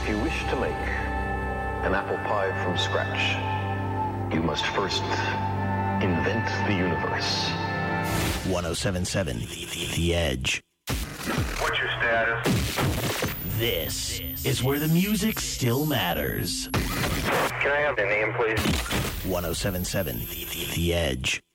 If you wish to make an apple pie from scratch, you must first invent the universe. 107.7 The Edge. What's your status? This is where the music still matters. Can I have the name, please? 107.7 The Edge.